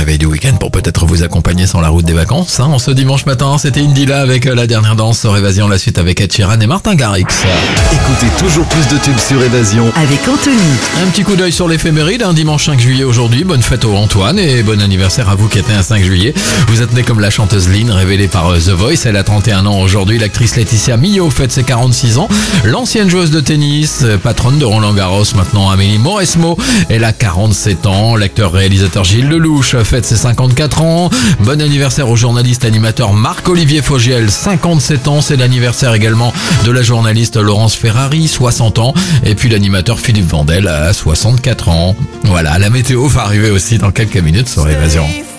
réveil du week-end pour peut-être vous accompagner sur la route des vacances. En ce dimanche matin, c'était Indila avec la dernière danse sur Évasion, la suite avec Ed Sheeran et Martin Garrix. Écoutez toujours plus de tubes sur Évasion avec Anthony. Un petit coup d'œil sur l'éphéméride, dimanche 5 juillet aujourd'hui. Bonne fête au Antoine et bon anniversaire à vous qui êtes né un 5 juillet. Vous êtes né comme la chanteuse Lynn, révélée par The Voice. Elle a 31 ans aujourd'hui. L'actrice Laetitia Milhaud fête ses 46 ans. L'ancienne joueuse de tennis, patronne de Roland Garros, maintenant Amélie Mauresmo, elle a 47 ans. L'acteur-réalisateur Gilles Lelouch fête ses 54 ans. Bon anniversaire au journaliste animateur Marc-Olivier Fogiel, 57 ans. C'est l'anniversaire également de la journaliste Laurence Ferrari, 60 ans. Et puis l'animateur Philippe Vandel a 64 ans. Voilà, la météo va arriver aussi dans quelques minutes sur Évasion.